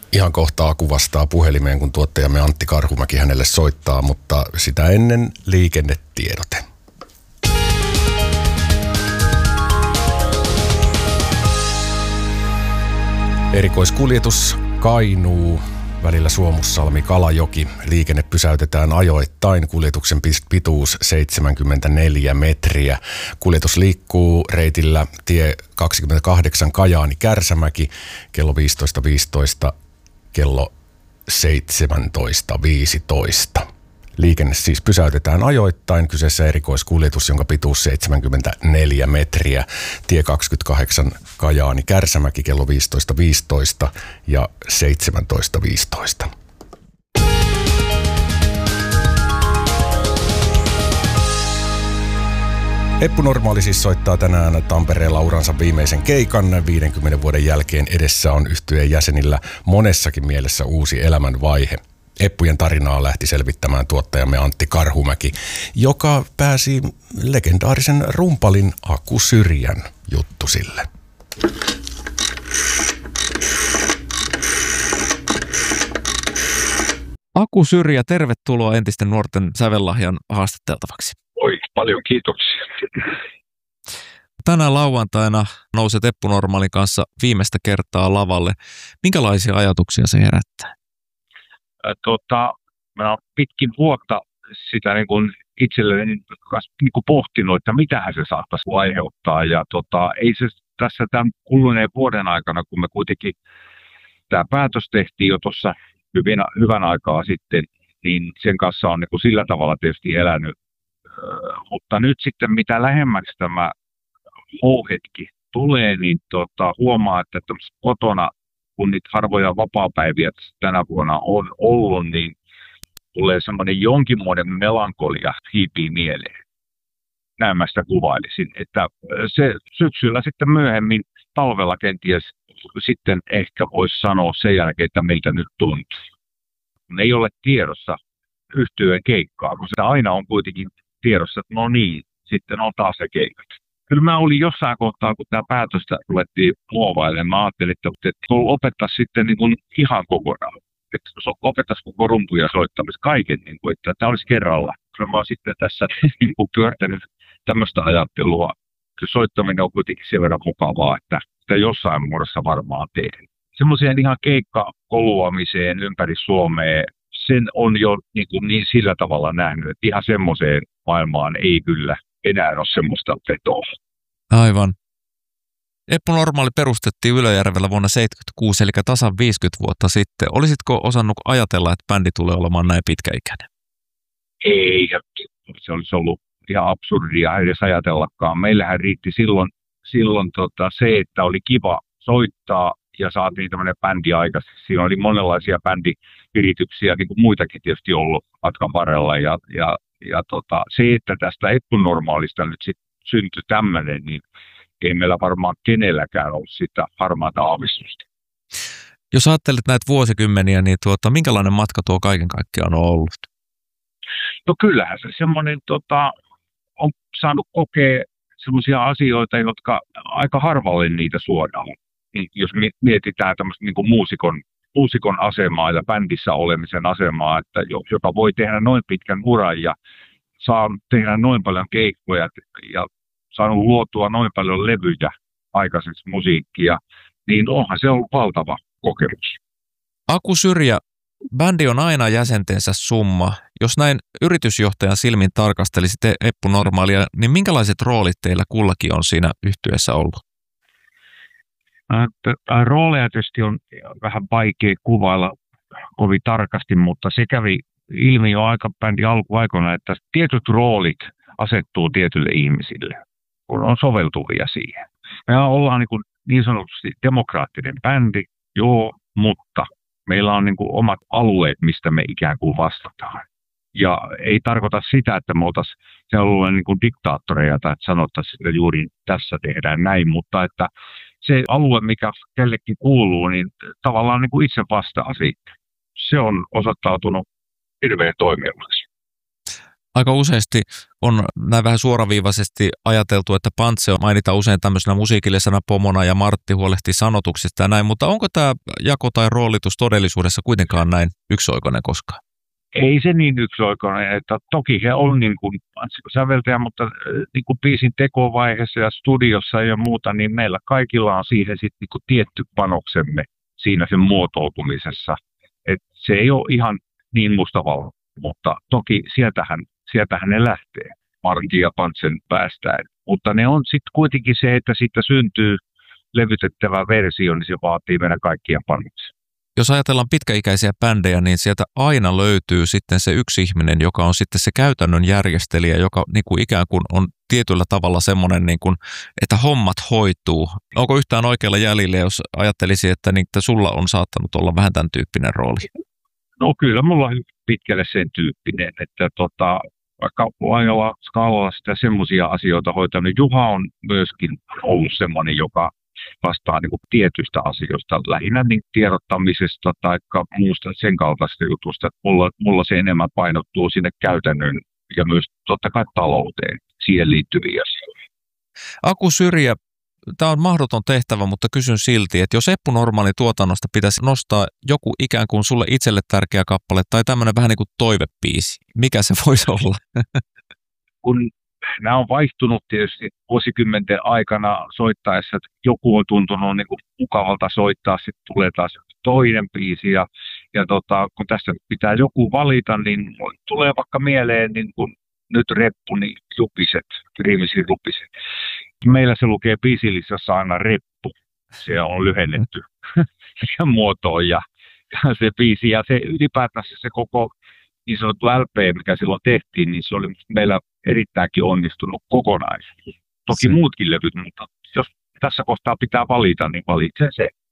Ihan kohta Aku vastaa puhelimeen, kun tuottajamme Antti Karhumäki hänelle soittaa, mutta sitä ennen liikennetiedote. Erikoiskuljetus Kainuu välillä Suomussalmi-Kalajoki. Liikenne pysäytetään ajoittain. Kuljetuksen pituus 74 metriä. Kuljetus liikkuu reitillä tie 28 Kajaani-Kärsämäki kello 15.15 kello 17.15. Liikenne siis pysäytetään ajoittain. Kyseessä erikoiskuljetus, jonka pituus 74 metriä. Tie 28 Kajaani-Kärsämäki kello 15.15 ja 17.15. Eppu Normaali siis soittaa tänään Tampereella uransa viimeisen keikan. 50 vuoden jälkeen edessä on yhtyeen jäsenillä monessakin mielessä uusi elämänvaihe. Eppujen tarinaa lähti selvittämään tuottajamme Antti Karhumäki, joka pääsi legendaarisen rumpalin Aku Syrjän juttusille. Aku Syrjä, tervetuloa entisten nuorten sävellahjan haastateltavaksi. Oi, paljon kiitoksia. Tänään lauantaina nouset Eppu Normaalin kanssa viimeistä kertaa lavalle. Minkälaisia ajatuksia se herättää? Mä oon pitkin vuotta sitä niin kuin itselleni niin kuin pohtinut, että mitähän se saattaisi aiheuttaa. Ja ei se tässä tämän kuluneen vuoden aikana, kun me kuitenkin tämä päätös tehtiin jo tuossa hyvän aikaa sitten, niin sen kanssa on niin kuin sillä tavalla tietysti elänyt. Mutta nyt sitten mitä lähemmäksi tämä hetki tulee, niin huomaa, että kotona, kun niitä harvoja vapaapäiviä tänä vuonna on ollut, niin tulee semmoinen jonkinmoinen melankolia hiipii mieleen. Näin mä sitä kuvailisin, että se syksyllä sitten myöhemmin, talvella kenties sitten ehkä voisi sanoa sen jälkeen, että miltä nyt tuntuu. Kun ei ole tiedossa yhtyeen keikkaa, kun se aina on kuitenkin tiedossa, että no niin, sitten on taas se keikat. Kyllä mä olin jossain kohtaa, kun tämä päätöstä ruvettiin muovailemaan, mä ajattelin, että opettaa sitten niin kuin ihan kokonaan. Että opettaisi koko rumpuja soittamista kaiken, niin kuin, että tämä olisi kerralla. Kyllä mä oon sitten tässä niin kuin pyörtänyt tämmöistä ajattelua. Se soittaminen on kuitenkin sen verran mukavaa, että sitä jossain muodossa varmaan teen. Semmoiseen ihan keikkakoluamiseen ympäri Suomea, sen on jo niin sillä tavalla nähnyt, että ihan semmoiseen maailmaan ei kyllä enää ole semmoista vetoa. Aivan. Eppu Normaali perustettiin Ylöjärvellä vuonna 1976, eli tasan 50 vuotta sitten. Olisitko osannut ajatella, että bändi tulee olemaan näin pitkäikäinen? Ei, se olisi ollut ihan absurdia edes ajatellakaan. Meillähän riitti silloin se, että oli kiva soittaa ja saatiin tämmöinen bändi aikaiseksi. Siinä oli monenlaisia bändivirityksiä, niin kuin muitakin tietysti ollut matkan varrella. Ja se, että tästä Eppu Normaalista nyt sitten syntyi tämmöinen, niin ei meillä varmaan kenelläkään ollut sitä harmaata aavistusta. Jos ajattelet näitä vuosikymmeniä, niin minkälainen matka tuo kaiken kaikkiaan on ollut? No kyllähän se semmoinen, on saanut kokea semmoisia asioita, jotka aika harvalle niitä suodaan. Jos mietitään tämmöistä niin kuin muusikon asemaa ja bändissä olemisen asemaa, että joka voi tehdä noin pitkän uran ja saa tehdä noin paljon keikkoja ja saanut luotua noin paljon levyjä aikaiseksi musiikkia, niin onhan se ollut valtava kokemus. Aku Syrjä, bändi on aina jäsentensä summa. Jos näin yritysjohtajan silmin tarkastelisitte Eppu Normaalia, niin minkälaiset roolit teillä kullakin on siinä yhtyeessä ollut? Rooleja tietysti on vähän vaikea kuvailla kovin tarkasti, mutta se kävi ilmi jo bändin alkuaikoina, että tietyt roolit asettuu tietyille ihmisille, kun on soveltuvia siihen. Me ollaan niin sanotusti demokraattinen bändi, joo, mutta meillä on omat alueet, mistä me ikään kuin vastataan. Ja ei tarkoita sitä, että me oltaisiin sen alueen diktaattoreja tai että sanottaisiin, että juuri tässä tehdään näin, mutta että se alue, mikä kellekin kuuluu, niin tavallaan itse vastaa siitä. Se on osoittautunut hirveän toimivaksi. Aika useasti on näin vähän suoraviivaisesti ajateltu, että Pantse mainitaan usein tämmöisenä musiikillisena pomona ja Martti huolehtii sanotuksista ja näin, mutta onko tämä jako tai roolitus todellisuudessa kuitenkaan näin yksioikoinen koskaan? Ei se niin yksioikoinen, että toki he on niin kuin säveltäjä, mutta niin kuin biisin tekovaiheessa ja studiossa ja muuta, niin meillä kaikilla on siihen sitten niin kuin tietty panoksemme siinä sen muotoutumisessa. Et se ei ole ihan niin mustavalkoinen, mutta toki sieltähän ne lähtee Martin ja Pantsen päästään. Mutta ne on sitten kuitenkin se, että siitä syntyy levytettävä versio, niin se vaatii meidän kaikkien panoksia. Jos ajatellaan pitkäikäisiä bändejä, niin sieltä aina löytyy sitten se yksi ihminen, joka on sitten se käytännön järjestelijä, joka niin kuin ikään kuin on tietyllä tavalla semmoinen, niin kuin, että hommat hoituu. Onko yhtään oikealla jäljellä, jos ajattelisi, että sulla on saattanut olla vähän tämän tyyppinen rooli? No kyllä, mulla on pitkälle sen tyyppinen, että vaikka aina skaalalla sitä semmoisia asioita hoitanut. Juha on myöskin ollut semmoinen, joka vastaa niin kuin tietyistä asioista, lähinnä niin tiedottamisesta tai muusta sen kaltaista jutusta. Mulla se enemmän painottuu sinne käytännön ja myös totta kai talouteen, siihen liittyviä asioita. Aku Syrjä, tämä on mahdoton tehtävä, mutta kysyn silti, että jos Eppu Normaali tuotannosta pitäisi nostaa joku ikään kuin sulle itselle tärkeä kappale tai tämmöinen vähän niin kuin toivebiisi, mikä se voisi olla? Kun nämä on vaihtunut tietysti vuosikymmenten aikana soittaessa, että joku on tuntunut niin kuin mukavalta soittaa, sitten tulee taas toinen biisi ja kun tässä pitää joku valita, niin tulee vaikka mieleen niin kuin nyt reppu, niin Jupiset, Riimisin Rupiset. Meillä se lukee biisillisessä aina reppu, se on lyhennetty muotoon ja se biisi ja se ylipäätänsä se koko niin sanottu LP, mikä silloin tehtiin, niin se oli meillä erittäinkin onnistunut kokonaisuus. Toki muutkin levyt, mutta jos tässä kohtaa pitää valita, niin valitsen se.